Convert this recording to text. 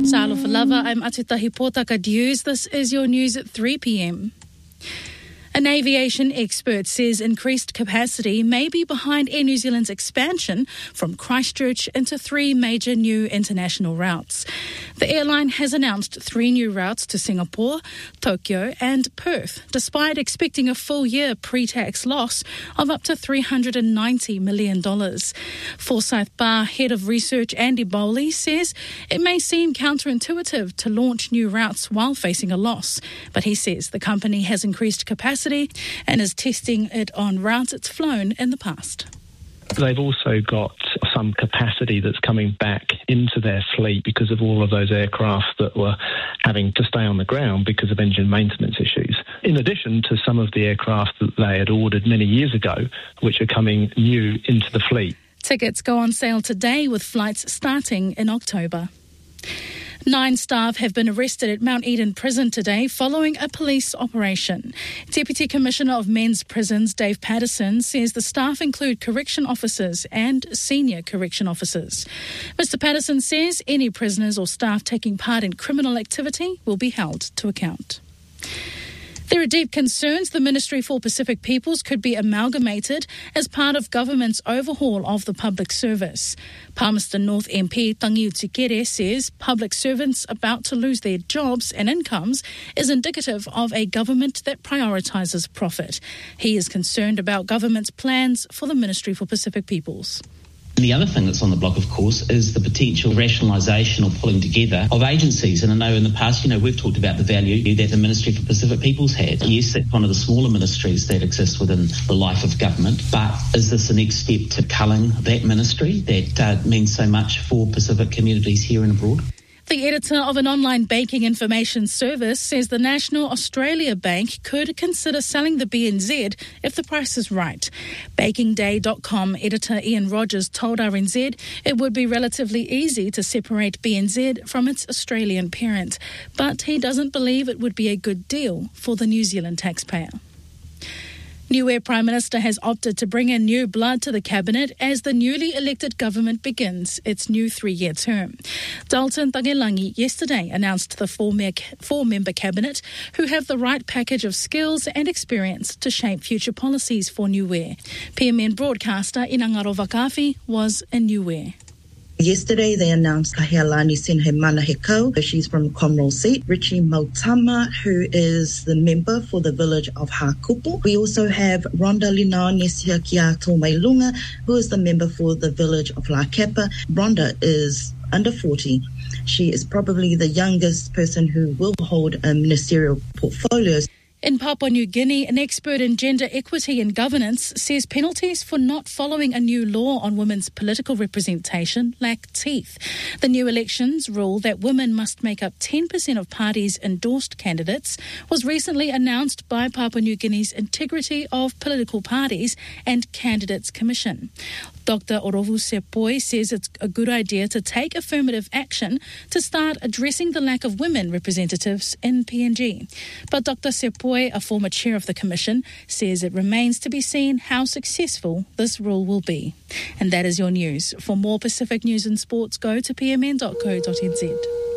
Talofa lava, I'm Atutahi Potaka News. This is your news at 3 p.m. An aviation expert says increased capacity may be behind Air New Zealand's expansion from Christchurch into 3 major new international routes. The airline has announced 3 new routes to Singapore, Tokyo and Perth, despite expecting a full-year pre-tax loss of up to $390 million. Forsyth Barr head of research Andy Bowley says it may seem counterintuitive to launch new routes while facing a loss, but he says the company has increased capacity and is testing it on routes it's flown in the past. They've also got some capacity that's coming back into their fleet because of all of those aircraft that were having to stay on the ground because of engine maintenance issues, in addition to some of the aircraft that they had ordered many years ago, which are coming new into the fleet. Tickets go on sale today with flights starting in October. 9 staff have been arrested at Mount Eden Prison today following a police operation. Deputy Commissioner of Men's Prisons Dave Patterson says the staff include correction officers and senior correction officers. Mr Patterson says any prisoners or staff taking part in criminal activity will be held to account. There are deep concerns the Ministry for Pacific Peoples could be amalgamated as part of government's overhaul of the public service. Palmerston North MP Tangiu Tikere says public servants about to lose their jobs and incomes is indicative of a government that prioritises profit. He is concerned about government's plans for the Ministry for Pacific Peoples. And the other thing that's on the block, of course, is the potential rationalisation or pulling together of agencies. And I know in the past, we've talked about the value that the Ministry for Pacific Peoples had. Yes, that's one of the smaller ministries that exist within the life of government. But is this the next step to culling that ministry that means so much for Pacific communities here and abroad? The editor of an online banking information service says the National Australia Bank could consider selling the BNZ if the price is right. BankingDay.com editor Ian Rogers told RNZ it would be relatively easy to separate BNZ from its Australian parent, but he doesn't believe it would be a good deal for the New Zealand taxpayer. Niue Prime Minister has opted to bring in new blood to the Cabinet as the newly elected government begins its new 3-year term. Dalton Tagelangi yesterday announced the four-member Cabinet who have the right package of skills and experience to shape future policies for Niue. PMN broadcaster Inangaro Vakafi was in Niue. Yesterday, they announced Kahealani Senhe Manahekau. She's from Comroll seat. Richie Mautama, who is the member for the village of Hakupo. We also have Rhonda Linao Nesia Kia Tomailunga, who is the member for the village of La Kepa. Rhonda is under 40. She is probably the youngest person who will hold a ministerial portfolio. In Papua New Guinea, an expert in gender equity and governance says penalties for not following a new law on women's political representation lack teeth. The new elections rule that women must make up 10% of parties' endorsed candidates was recently announced by Papua New Guinea's Integrity of Political Parties and Candidates Commission. Dr. Orovu Sepoi says it's a good idea to take affirmative action to start addressing the lack of women representatives in PNG. But Dr. Sepoi, a former chair of the commission, says it remains to be seen how successful this rule will be. And that is your news. For more Pacific news and sports, go to pmn.co.nz.